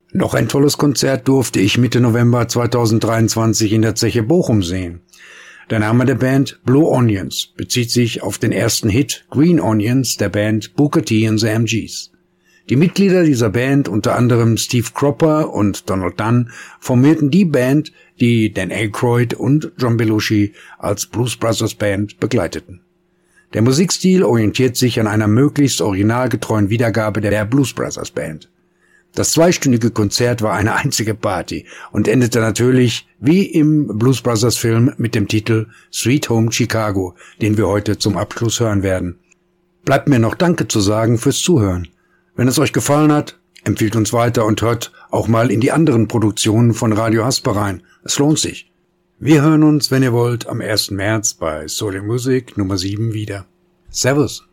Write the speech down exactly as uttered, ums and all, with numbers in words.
Noch ein tolles Konzert durfte ich Mitte November zweitausenddreiundzwanzig in der Zeche Bochum sehen. Der Name der Band Blue Onions bezieht sich auf den ersten Hit Green Onions der Band Booker T and the M Gs. Die Mitglieder dieser Band, unter anderem Steve Cropper und Donald Dunn, formierten die Band, die Dan Aykroyd und John Belushi als Blues Brothers Band begleiteten. Der Musikstil orientiert sich an einer möglichst originalgetreuen Wiedergabe der Blues Brothers Band. Das zweistündige Konzert war eine einzige Party und endete natürlich, wie im Blues Brothers Film, mit dem Titel Sweet Home Chicago, den wir heute zum Abschluss hören werden. Bleibt mir noch Danke zu sagen fürs Zuhören. Wenn es euch gefallen hat, empfiehlt uns weiter und hört auch mal in die anderen Produktionen von Radio Hasper rein. Es lohnt sich. Wir hören uns, wenn ihr wollt, am ersten März bei Soul and Music Nummer sieben wieder. Servus.